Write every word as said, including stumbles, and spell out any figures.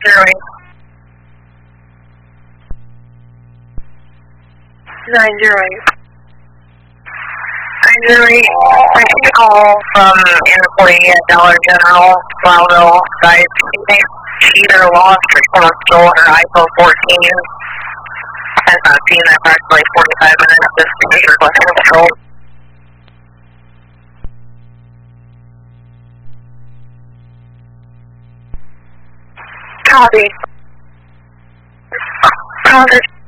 Zero eight. Nine zero eight. Nine zero eight. Received a call from an employee at Dollar General, Loudville, site. She either lost or someone stole her iPhone fourteen. Has not seen in approximately forty-five minutes. This is requesting control. Copy. Copy.